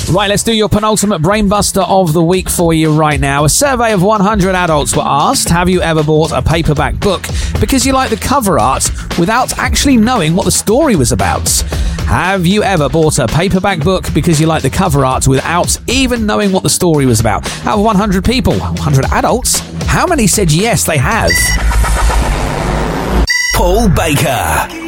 Right, let's do your penultimate brainbuster of the week for you right now. A survey of 100 adults were asked, have you ever bought a paperback book because you like the cover art without actually knowing what the story was about? Have you ever bought a paperback book because you like the cover art without even knowing what the story was about? Out of 100 people, 100 adults, how many said yes, they have? Paul Baker.